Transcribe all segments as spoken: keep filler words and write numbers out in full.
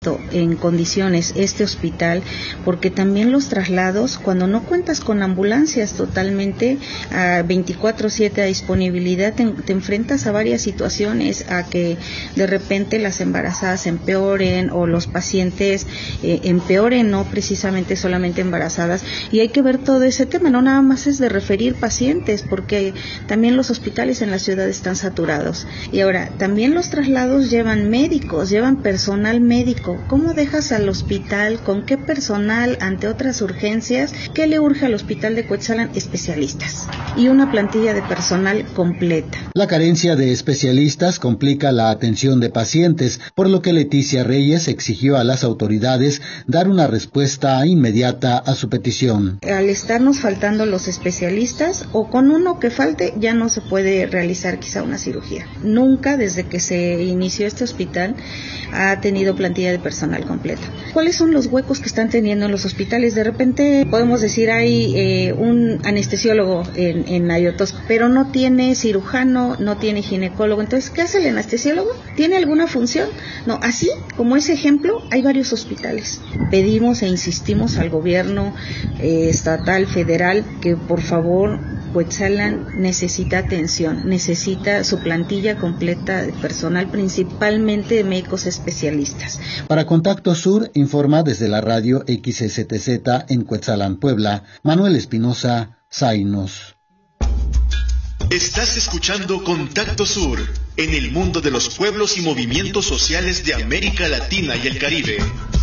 en condiciones este hospital, porque también los traslados, cuando no cuentas con ambulancias totalmente a veinticuatro siete a disponibilidad, te, te enfrentas a varias situaciones, a que de repente las embarazadas empeoren o los pacientes eh, empeoren, no precisamente solamente embarazadas, y hay que ver todo ese tema, no nada más es de referir pacientes, porque también los hospitales en la ciudad están saturados, y ahora también los traslados llevan médicos, llevan personal médico. ¿Cómo dejas al hospital? ¿Con qué personal ante otras urgencias? ¿Qué le urge al hospital de Cuetzalan? Especialistas y una plantilla de personal completa. La carencia de especialistas complica la atención de pacientes, por lo que Leticia Reyes exigió a las autoridades dar una respuesta inmediata a su petición. Al estarnos faltando los especialistas, o con uno que falte, ya no se puede realizar quizá una cirugía. Nunca desde que se inició este hospital ha tenido plantilla de personal completa. ¿Cuáles son los huecos que están teniendo en los hospitales? De repente podemos decir hay eh, un anestesiólogo en, en Ayotosco, pero no tiene cirujano, no tiene ginecólogo. Entonces, ¿qué hace el anestesiólogo? ¿Tiene alguna función? No, así como ese ejemplo, hay varios hospitales. Pedimos e insistimos al gobierno eh, estatal, federal, que por favor Cuetzalan necesita atención, necesita su plantilla completa de personal, principalmente de médicos especialistas. Para Contacto Sur, informa desde la radio X S T Z en Cuetzalan, Puebla, Manuel Espinosa, Zainos. Estás escuchando Contacto Sur, en el mundo de los pueblos y movimientos sociales de América Latina y el Caribe.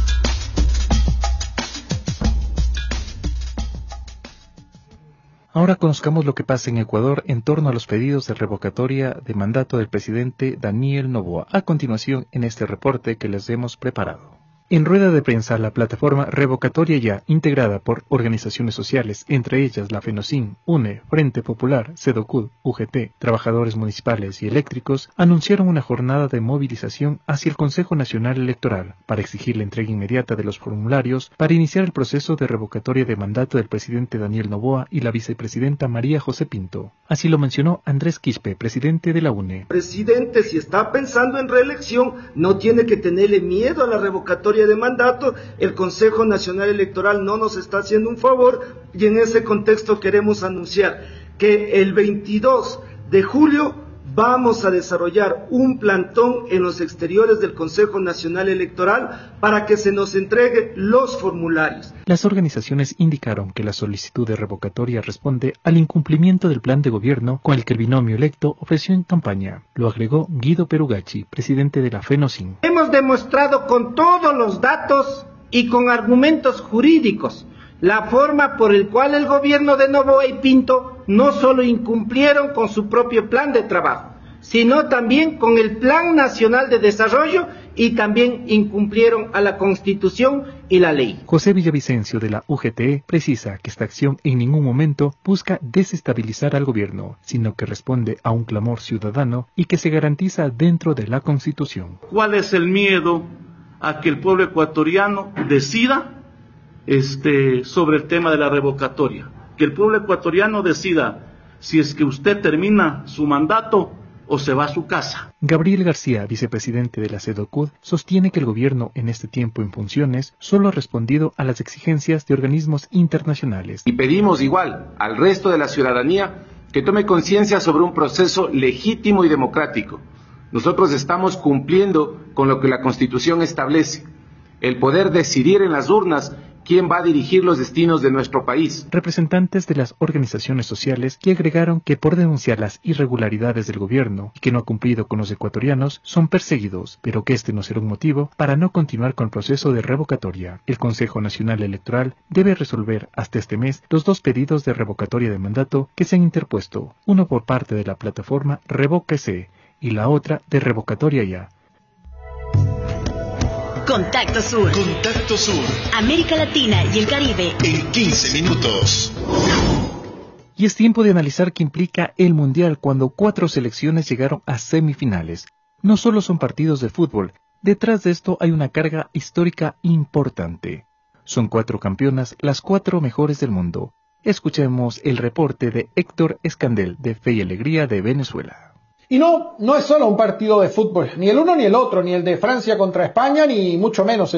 Ahora conozcamos lo que pasa en Ecuador en torno a los pedidos de revocatoria de mandato del presidente Daniel Noboa. A continuación, en este reporte que les hemos preparado. En rueda de prensa, la plataforma Revocatoria Ya, integrada por organizaciones sociales, entre ellas la FENOCIN, UNE, Frente Popular, CEDOCUD, U G T, trabajadores municipales y eléctricos, anunciaron una jornada de movilización hacia el Consejo Nacional Electoral para exigir la entrega inmediata de los formularios para iniciar el proceso de revocatoria de mandato del presidente Daniel Noboa y la vicepresidenta María José Pinto. Así lo mencionó Andrés Quispe, presidente de la UNE. Presidente, si está pensando en reelección, no tiene que tenerle miedo a la revocatoria de mandato. El Consejo Nacional Electoral no nos está haciendo un favor, y en ese contexto queremos anunciar que el veintidós de julio vamos a desarrollar un plantón en los exteriores del Consejo Nacional Electoral para que se nos entregue los formularios. Las organizaciones indicaron que la solicitud de revocatoria responde al incumplimiento del plan de gobierno con el que el binomio electo ofreció en campaña. Lo agregó Guido Perugacci, presidente de la FENOCIN. Hemos demostrado con todos los datos y con argumentos jurídicos la forma por el cual el gobierno de Noboa y Pinto no solo incumplieron con su propio plan de trabajo, sino también con el Plan Nacional de Desarrollo, y también incumplieron a la Constitución y la ley. José Villavicencio de la U G T precisa que esta acción en ningún momento busca desestabilizar al gobierno, sino que responde a un clamor ciudadano y que se garantiza dentro de la Constitución. ¿Cuál es el miedo a que el pueblo ecuatoriano decida este, sobre el tema de la revocatoria? Que el pueblo ecuatoriano decida si es que usted termina su mandato o se va a su casa. Gabriel García, vicepresidente de la CEDOCUD, sostiene que el gobierno en este tiempo en funciones solo ha respondido a las exigencias de organismos internacionales. Y pedimos igual al resto de la ciudadanía que tome conciencia sobre un proceso legítimo y democrático. Nosotros estamos cumpliendo con lo que la Constitución establece, el poder decidir en las urnas quién va a dirigir los destinos de nuestro país. Representantes de las organizaciones sociales que agregaron que por denunciar las irregularidades del gobierno y que no ha cumplido con los ecuatorianos son perseguidos, pero que este no será un motivo para no continuar con el proceso de revocatoria. El Consejo Nacional Electoral debe resolver hasta este mes los dos pedidos de revocatoria de mandato que se han interpuesto, uno por parte de la plataforma Revóquese y la otra de Revocatoria Ya. Contacto Sur. Contacto Sur. América Latina y el Caribe. En quince minutos. Y es tiempo de analizar qué implica el Mundial cuando cuatro selecciones llegaron a semifinales. No solo son partidos de fútbol, detrás de esto hay una carga histórica importante. Son cuatro campeonas, las cuatro mejores del mundo. Escuchemos el reporte de Héctor Escandel, de Fe y Alegría de Venezuela. Y no, no es solo un partido de fútbol, ni el uno ni el otro, ni el de Francia contra España, ni mucho menos el